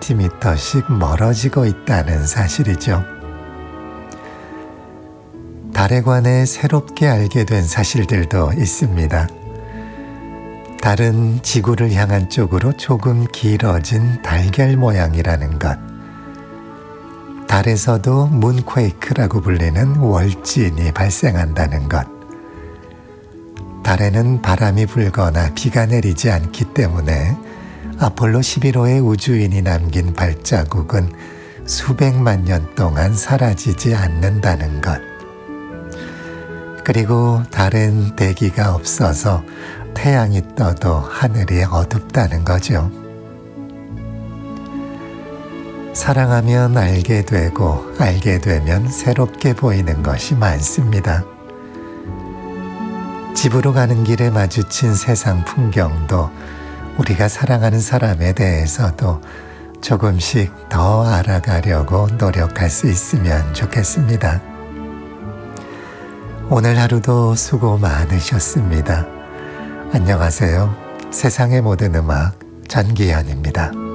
센티미터씩 멀어지고 있다는 사실이죠. 달에 관해 새롭게 알게 된 사실들도 있습니다. 달은 지구를 향한 쪽으로 조금 길어진 달걀 모양이라는 것. 달에서도 문퀘이크라고 불리는 월진이 발생한다는 것. 달에는 바람이 불거나 비가 내리지 않기 때문에 아폴로 11호의 우주인이 남긴 발자국은 수백만 년 동안 사라지지 않는다는 것. 그리고 달엔 대기가 없어서 태양이 떠도 하늘이 어둡다는 거죠. 사랑하면 알게 되고 알게 되면 새롭게 보이는 것이 많습니다. 집으로 가는 길에 마주친 세상 풍경도 우리가 사랑하는 사람에 대해서도 조금씩 더 알아가려고 노력할 수 있으면 좋겠습니다. 오늘 하루도 수고 많으셨습니다. 안녕하세요. 세상의 모든 음악 전기현입니다.